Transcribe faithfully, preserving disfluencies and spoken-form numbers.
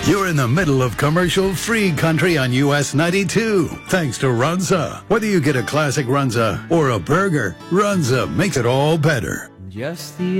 You're in the middle of commercial-free country on U S ninety-two. Thanks to Runza. Whether you get a classic Runza or a burger, Runza makes it all better. Just the